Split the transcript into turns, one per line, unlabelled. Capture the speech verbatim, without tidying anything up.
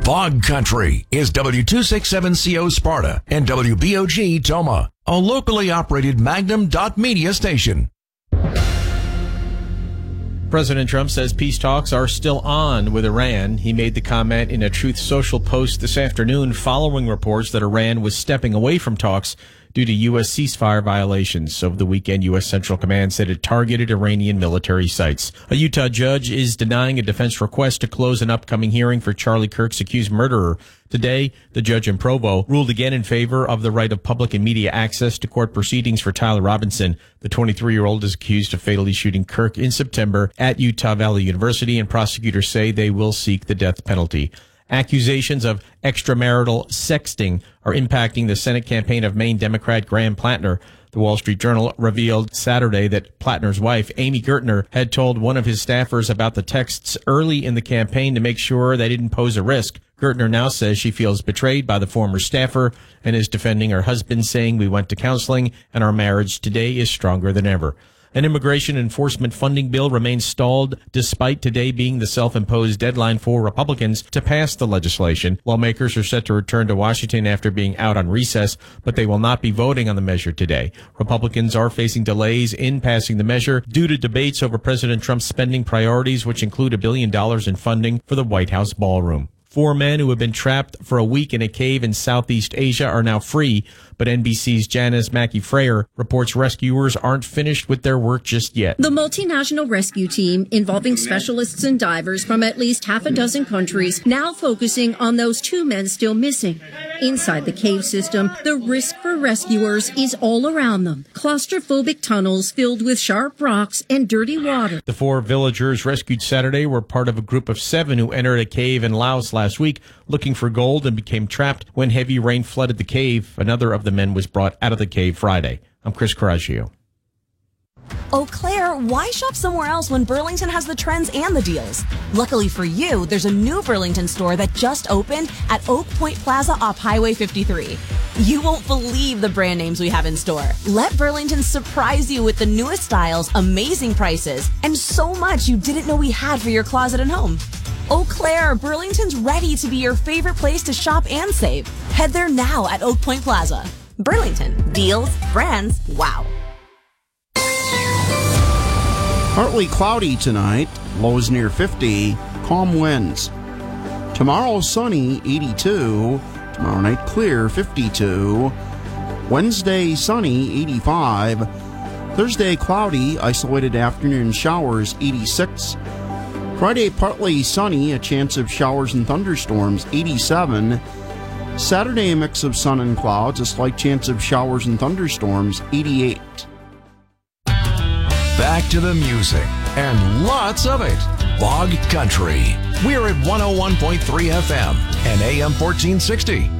Bog Country is W two sixty-seven C O Sparta and W B O G Toma, a locally operated Magnum dot media station.
President Trump says peace talks are still on with Iran. He made the comment in a Truth Social post this afternoon following reports that Iran was stepping away from talks due to U S ceasefire violations. Over the weekend, U S Central Command said it targeted Iranian military sites. A Utah judge is denying a defense request to close an upcoming hearing for Charlie Kirk's accused murderer. Today, the judge in Provo ruled again in favor of the right of public and media access to court proceedings for Tyler Robinson. The twenty-three-year-old is accused of fatally shooting Kirk in September at Utah Valley University, and prosecutors say they will seek the death penalty. Accusations of extramarital sexting are impacting the Senate campaign of Maine Democrat Graham Plattner. The Wall Street Journal revealed Saturday that Plattner's wife, Amy Gertner, had told one of his staffers about the texts early in the campaign to make sure they didn't pose a risk. Gertner now says she feels betrayed by the former staffer and is defending her husband, saying, "We went to counseling and our marriage today is stronger than ever." An immigration enforcement funding bill remains stalled despite today being the self-imposed deadline for Republicans to pass the legislation. Lawmakers are set to return to Washington after being out on recess, but they will not be voting on the measure today. Republicans are facing delays in passing the measure due to debates over President Trump's spending priorities, which include a billion dollars in funding for the White House ballroom. Four men who have been trapped for a week in a cave in Southeast Asia are now free, but N B C's Janice Mackey-Freyer reports rescuers aren't finished with their work just yet.
The multinational rescue team, involving specialists and divers from at least half a dozen countries, now focusing on those two men still missing. Inside the cave system, the risk for rescuers is all around them. Claustrophobic tunnels filled with sharp rocks and dirty water.
The four villagers rescued Saturday were part of a group of seven who entered a cave in Laos last week looking for gold and became trapped when heavy rain flooded the cave. Another of the men was brought out of the cave Friday. I'm Chris Coraggio.
Eau Claire, why shop somewhere else when Burlington has the trends and the deals? Luckily for you, there's a new Burlington store that just opened at Oak Point Plaza off Highway fifty-three. You won't believe the brand names we have in store. Let Burlington surprise you with the newest styles, amazing prices, and so much you didn't know we had for your closet and home. Eau Claire, Burlington's ready to be your favorite place to shop and save. Head there now at Oak Point Plaza. Burlington, deals, brands, wow.
Partly cloudy tonight, lows near fifty, calm winds. Tomorrow sunny, eighty-two. Tomorrow night clear, fifty-two. Wednesday sunny, eighty-five. Thursday cloudy, isolated afternoon showers, eighty-six. Friday partly sunny, a chance of showers and thunderstorms, eighty-seven. Saturday a mix of sun and clouds, a slight chance of showers and thunderstorms, eighty-eight.
Back to the music, and lots of it. Bog Country. We're at one oh one point three F M and A M fourteen sixty.